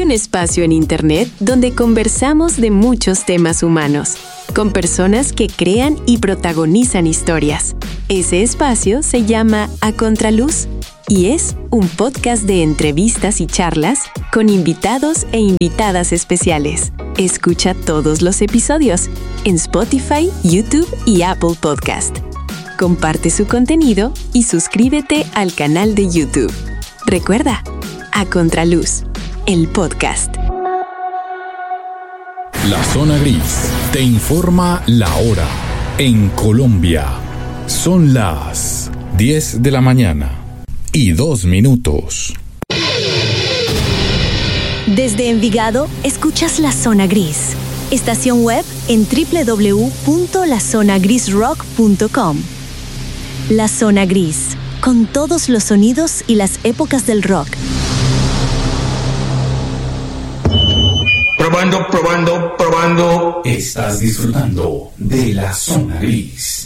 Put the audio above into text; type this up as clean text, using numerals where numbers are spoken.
un espacio en Internet donde conversamos de muchos temas humanos, con personas que crean y protagonizan historias. Ese espacio se llama A Contraluz y es un podcast de entrevistas y charlas con invitados e invitadas especiales. Escucha todos los episodios en Spotify, YouTube y Apple Podcast. Comparte su contenido y suscríbete al canal de YouTube. Recuerda, A Contraluz, el podcast. La Zona Gris te informa la hora en Colombia. Son las 10 de la mañana y 2 minutos. Desde Envigado, escuchas La Zona Gris. Estación web en www.lazonagrisrock.com. La Zona Gris, con todos los sonidos y las épocas del rock. Probando. Estás disfrutando de La Zona Gris.